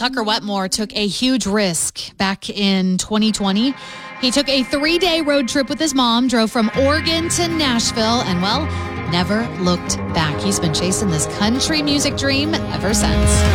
Tucker Wetmore took a huge risk back in 2020. He took a 3-day road trip with his mom, drove from Oregon to Nashville, and, well, never looked back. He's been chasing this country music dream ever since.